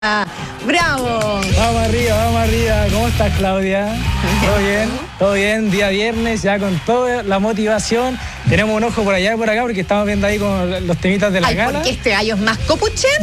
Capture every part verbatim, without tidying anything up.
Ah, ¡bravo! Vamos arriba, vamos arriba. ¿Cómo estás, Claudia? ¿Todo bien? ¿Todo bien? Día viernes, ya con toda la motivación. Tenemos un ojo por allá y por acá porque estamos viendo ahí con los temitas de la Ay, gala. porque este gallo es más copuchen.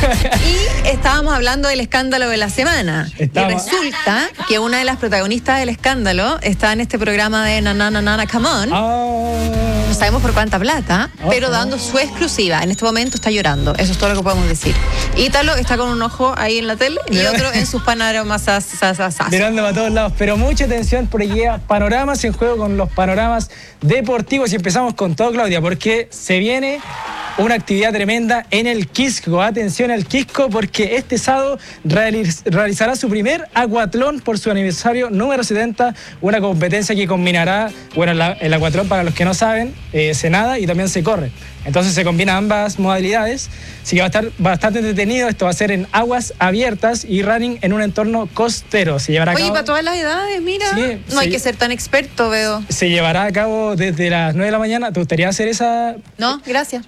Y estábamos hablando del escándalo de la semana. Estamos. Y resulta que una de las protagonistas del escándalo está en este programa de Nanana Nana Come On. Oh. No sabemos por cuánta plata, Oh, pero oh. dando su exclusiva. En este momento está llorando. Eso es todo lo que podemos decir. Ítalo está con un ojo ahí en la tele y Mira. otro en sus panoramas. as- as- as- as. Mirando para todos lados, pero mucha atención porque llega panoramas en juego con los panoramas deportivos y empezamos con todo, Claudia, porque se viene una actividad tremenda en el Quisco. Atención al Quisco porque este sábado realiz- realizará su primer acuatlón por su aniversario número setenta, una competencia que combinará, bueno, la- el acuatlón para los que no saben, eh, se nada y también se corre. Entonces se combinan ambas modalidades, así que va a estar bastante entretenido. Esto va a ser en aguas abiertas y running en un entorno costero. Se llevará a Oye, cabo... para todas las edades, mira. Sí, no hay sí. que ser tan experto, veo. Se llevará a cabo desde las nueve de la mañana. ¿Te gustaría hacer esa...? No, gracias.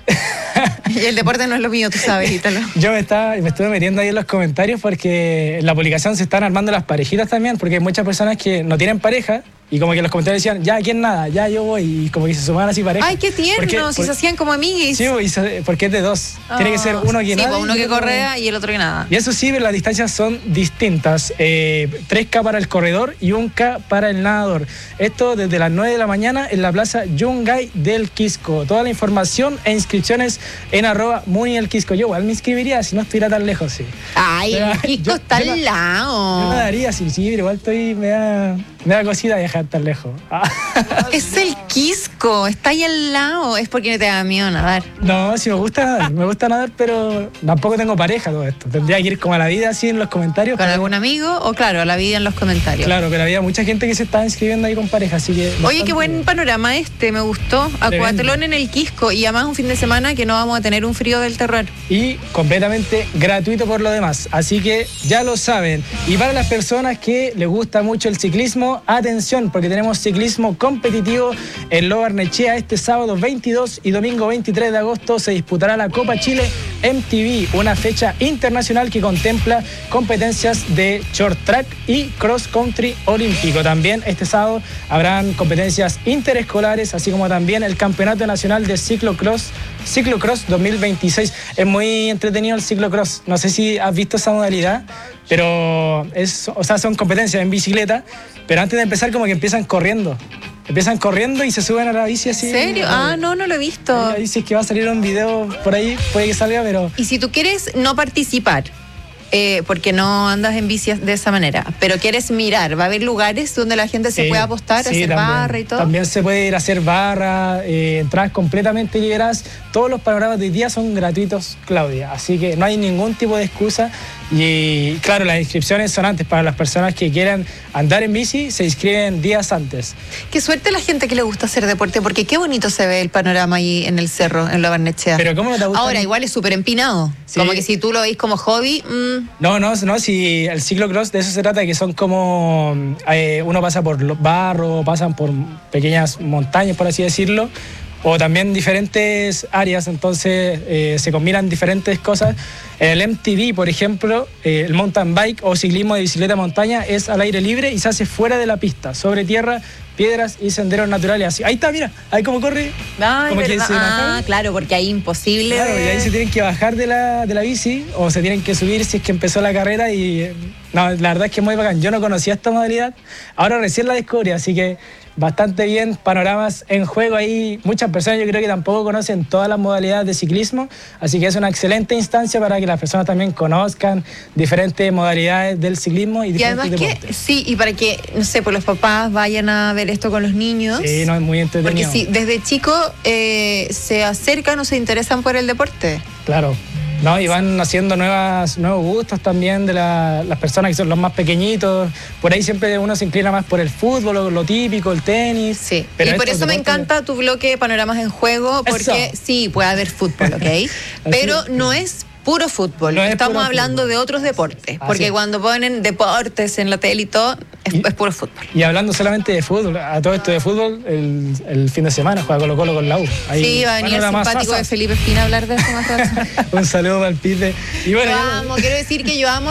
Y el deporte no es lo mío, tú sabes, Ítalo. Yo me, estaba, me estuve metiendo ahí en los comentarios porque en la publicación se están armando las parejitas también, porque hay muchas personas que no tienen pareja y como que en los comentarios decían, ya, ¿quién nada? Ya, yo voy. Y como que se sumaban así parejas. Ay, qué tierno, Porque- si por- se hacían como amiguis. Sí, y se- porque es de dos. Tiene que ser uno que sí, nada. pues uno y que otro- correa y el otro que nada. Y eso sí, pero las distancias son distintas. Eh, tres K para el corredor y un K para el nadador. Esto desde las nueve de la mañana en la plaza Yungay del Quisco. Toda la información e inscripciones en arroba muy el Quisco. Yo igual me inscribiría si no estuviera tan lejos, sí. Ay, Pero, el Quisco yo- está yo no- al Yo lado. nadaría, sí, sí, pero igual estoy, me da, me da cosita viajar tan lejos. Ah. Es el Quisco, está ahí al lado. Es porque no te da miedo nadar. No, sí me gusta nadar, me gusta nadar, pero tampoco tengo pareja todo esto. Tendría que ir como a la vida así en los comentarios. ¿Con pero- algún amigo? O claro, a la vida en los comentarios. Claro, pero había mucha gente que se estaba inscribiendo ahí con pareja, así que... Oye, bastante qué buen bien. panorama este, me gustó. Acuatlón en el Quisco y además un fin de semana que no vamos a tener un frío del terror. Y completamente gratuito por lo demás. Así que ya lo saben. Y para las personas que les gusta mucho el ciclismo, atención, porque tenemos ciclismo competitivo en Lo Barnechea este sábado veintidós y domingo veintitrés de agosto se disputará la Copa Chile M T V, una fecha internacional que contempla competencias de short track y cross country olímpico. También este sábado habrán competencias interescolares, así como también el Campeonato Nacional de Ciclocross Ciclocross dos mil veintiséis. Es muy entretenido el ciclocross. No sé si has visto esa modalidad, pero es, o sea, son competencias en bicicleta, pero antes de empezar como que empiezan corriendo. Empiezan corriendo y se suben a la bici así. ¿En serio? Ah, no, no lo he visto. Ahí sí es que va a salir un video por ahí, puede que salga, pero... Y si tú quieres no participar, eh, porque no andas en bici de esa manera, pero quieres mirar, va a haber lugares donde la gente se Sí, puede apostar, sí, hacer también. barra y todo. También se puede ir a hacer barra, eh, entradas completamente liberadas. Todos los panoramas de hoy día son gratuitos, Claudia. Así que no hay ningún tipo de excusa. Y claro, las inscripciones son antes. Para las personas que quieran andar en bici, se inscriben días antes. Qué suerte la gente que le gusta hacer deporte, porque qué bonito se ve el panorama ahí en el cerro, en la Barnechea. Pero ¿cómo no te gusta? Ahora, igual es súper empinado. Sí. Como que si tú lo veis como hobby, mmm, No, no, no, si el ciclocross de eso se trata, que son como eh, uno pasa por los barros, pasan por pequeñas montañas, por así decirlo, o también diferentes áreas, entonces eh, se combinan diferentes cosas. El M T V, por ejemplo, eh, el mountain bike o ciclismo de bicicleta montaña es al aire libre y se hace fuera de la pista, sobre tierra, piedras y senderos naturales. Así, ahí está, mira, ahí como corre. ay, Como que ¿verdad? se Ah, bajan. claro, porque ahí imposible. Claro, de- y ahí se tienen que bajar de la, de la bici o se tienen que subir si es que empezó la carrera y eh, no, la verdad es que es muy bacán. Yo no conocía esta modalidad, ahora recién la descubrí, así que bastante bien, panoramas en juego ahí. Muchas personas yo creo que tampoco conocen todas las modalidades de ciclismo, así que es una excelente instancia para que las personas también conozcan diferentes modalidades del ciclismo y Y diferentes además que, deportes. sí, y para que, no sé, pues los papás vayan a ver esto con los niños. Sí, no, es muy Porque entretenido. si desde chico eh, se acercan o se interesan por el deporte. Claro. No, y van haciendo nuevas, nuevos gustos también de la- las personas que son los más pequeñitos. Por ahí siempre uno se inclina más por el fútbol, lo, lo típico, el tenis. Sí, pero y por estos eso me deportes- encanta tu bloque Panoramas en Juego, porque Eso. sí, puede haber fútbol, ¿ok? Pero no es puro fútbol. No es Estamos puro hablando fútbol. de otros deportes. Así Porque es. cuando ponen deportes en la tele y todo, es, Y- es puro fútbol. Y hablando solamente de fútbol, a todo esto de fútbol, el, el fin de semana juega Colo Colo con la U. Ahí, Sí, va a venir el panorama simpático sasa. de Felipe Espina a hablar de eso más tarde. Un saludo para el Pite. Y bueno, Yo ya- amo, quiero decir que yo amo